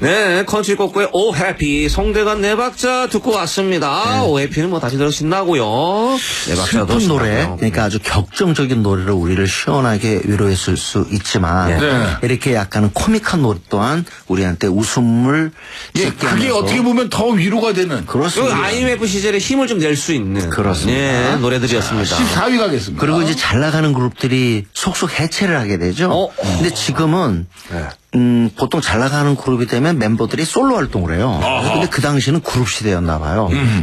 네, 컨트리 꼬꼬의 오 해피 송대관 네 박자 듣고 왔습니다. 오 해피는 뭐 다시 들어 신나고요. 네 박자도 슬픈 노래, 신나고요. 그러니까 아주 격정적인 노래로 우리를 시원하게 위로했을 수 있지만 이렇게 약간 코믹한 노래 또한 우리한테 웃음을 예, 짓게 그게 하면서 어떻게 보면 더 위로가 되는. 그 그렇습니다. IMF 시절에 힘을 좀 낼 수 있는 그렇습니다. 예, 노래들이었습니다. 14위 가겠습니다. 그리고 이제 잘 나가는 그룹들이 속속 해체를 하게 되죠. 근데 지금은 보통 잘 나가는 그룹이 되면 멤버들이 솔로 활동을 해요. 근데 그 당시는 그룹 시대였나 봐요.